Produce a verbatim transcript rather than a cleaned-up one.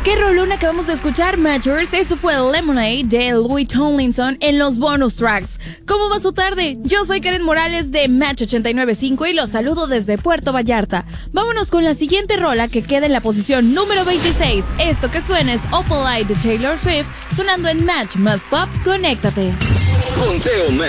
¿Qué rolón acabamos de escuchar, Matchers? Eso fue Lemonade de Louis Tomlinson en los bonus tracks. ¿Cómo va su tarde? Yo soy Karen Morales de Match ochenta y nueve punto cinco y los saludo desde Puerto Vallarta. Vámonos con la siguiente rola que queda en la posición número veintiséis. Esto que suena es Opalite de Taylor Swift, sonando en Match más Pop. Conéctate. Conteo